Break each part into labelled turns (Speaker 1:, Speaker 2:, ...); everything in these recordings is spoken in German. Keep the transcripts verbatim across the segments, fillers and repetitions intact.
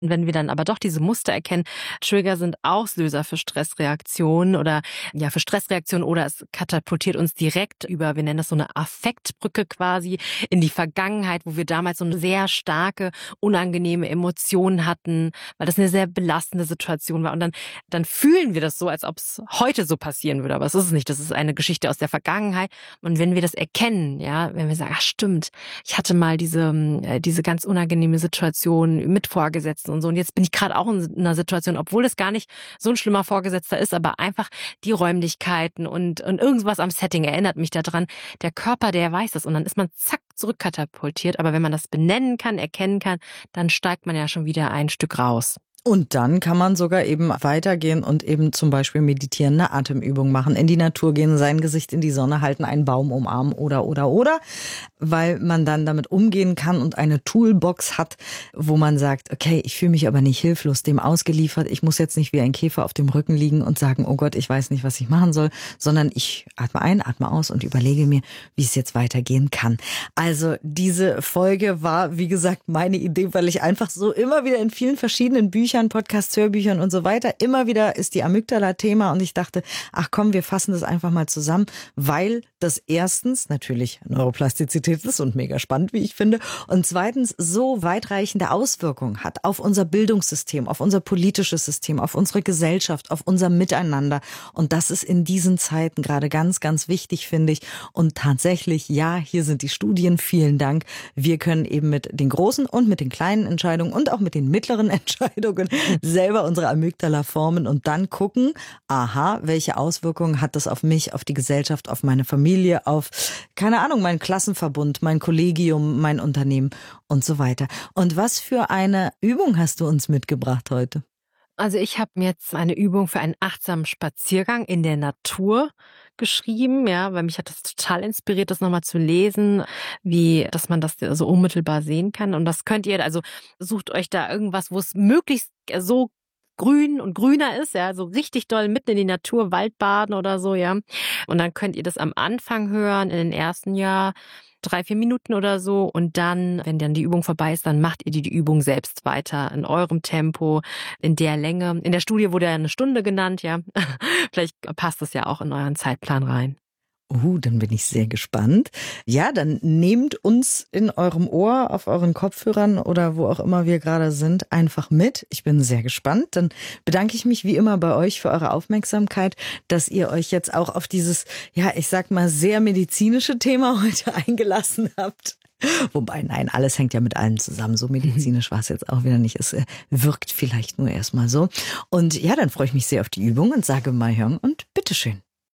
Speaker 1: Und wenn wir dann aber doch diese Muster erkennen, Trigger sind Auslöser für Stressreaktionen oder ja für Stressreaktionen oder es katapultiert uns direkt über, wir nennen das so eine Affektbrücke quasi, in die Vergangenheit, wo wir damals so eine sehr starke, unangenehme Emotion hatten, weil das eine sehr belastende Situation war. Und dann, dann fühlen wir das so, als ob es heute so passieren würde. Aber es ist es nicht. Das ist eine Geschichte aus der Vergangenheit. Und wenn wir das erkennen, ja, wenn wir sagen, ach stimmt, ich hatte mal diese, diese ganz unangenehme Situation mit Vorgesetzten und so. Und jetzt bin ich gerade auch in einer Situation, obwohl es gar nicht so ein schlimmer Vorgesetzter ist, aber einfach die Räumlichkeiten und, und irgendwas am Setting erinnert mich daran. Der Körper, der weiß das und dann ist man zack zurückkatapultiert. Aber wenn man das benennen kann, erkennen kann, dann steigt man ja schon wieder ein Stück raus.
Speaker 2: Und dann kann man sogar eben weitergehen und eben zum Beispiel meditieren, eine Atemübung machen, in die Natur gehen, sein Gesicht in die Sonne halten, einen Baum umarmen oder, oder, oder, weil man dann damit umgehen kann und eine Toolbox hat, wo man sagt, okay, ich fühle mich aber nicht hilflos, dem ausgeliefert, ich muss jetzt nicht wie ein Käfer auf dem Rücken liegen und sagen, oh Gott, ich weiß nicht, was ich machen soll, sondern ich atme ein, atme aus und überlege mir, wie es jetzt weitergehen kann. Also diese Folge war, wie gesagt, meine Idee, weil ich einfach so immer wieder in vielen verschiedenen Büchern Podcasts, Hörbüchern und so weiter. Immer wieder ist die Amygdala Thema und ich dachte, ach komm, wir fassen das einfach mal zusammen, weil das erstens natürlich Neuroplastizität ist und mega spannend, wie ich finde, und zweitens so weitreichende Auswirkungen hat auf unser Bildungssystem, auf unser politisches System, auf unsere Gesellschaft, auf unser Miteinander. Und das ist in diesen Zeiten gerade ganz, ganz wichtig, finde ich. Und tatsächlich, ja, hier sind die Studien. Vielen Dank. Wir können eben mit den großen und mit den kleinen Entscheidungen und auch mit den mittleren Entscheidungen selber unsere Amygdala formen und dann gucken, aha, welche Auswirkungen hat das auf mich, auf die Gesellschaft, auf meine Familie, auf, keine Ahnung, meinen Klassenverbund, mein Kollegium, mein Unternehmen und so weiter. Und was für eine Übung hast du uns mitgebracht heute?
Speaker 1: Also ich habe mir jetzt eine Übung für einen achtsamen Spaziergang in der Natur geschrieben, ja, weil mich hat das total inspiriert, das nochmal zu lesen, wie, dass man das so unmittelbar sehen kann. Und das könnt ihr, also sucht euch da irgendwas, wo es möglichst so grün und grüner ist, ja, so richtig doll mitten in die Natur, Waldbaden oder so, ja. Und dann könnt ihr das am Anfang hören, in den ersten Jahr, drei, vier Minuten oder so. Und dann, wenn dann die Übung vorbei ist, dann macht ihr die, die Übung selbst weiter in eurem Tempo, in der Länge. In der Studie wurde ja eine Stunde genannt, ja. Vielleicht passt das ja auch in euren Zeitplan rein.
Speaker 2: Uh, dann bin ich sehr gespannt. Ja, dann nehmt uns in eurem Ohr, auf euren Kopfhörern oder wo auch immer wir gerade sind, einfach mit. Ich bin sehr gespannt. Dann bedanke ich mich wie immer bei euch für eure Aufmerksamkeit, dass ihr euch jetzt auch auf dieses, ja, ich sag mal, sehr medizinische Thema heute eingelassen habt. Wobei, nein, alles hängt ja mit allem zusammen. So medizinisch war es jetzt auch wieder nicht. Es wirkt vielleicht nur erstmal so. Und ja, dann freue ich mich sehr auf die Übung und sage Mahjong und bitteschön.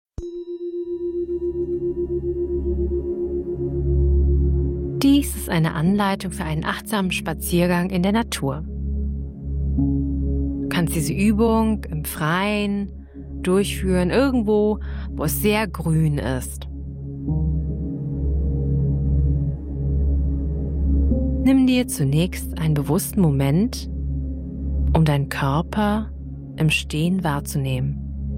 Speaker 1: Dies ist eine Anleitung für einen achtsamen Spaziergang in der Natur. Du kannst diese Übung im Freien durchführen, irgendwo, wo es sehr grün ist. Nimm dir zunächst einen bewussten Moment, um deinen Körper im Stehen wahrzunehmen.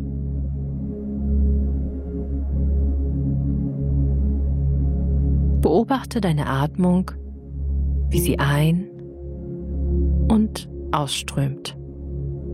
Speaker 1: Beobachte deine Atmung, wie sie ein- und ausströmt.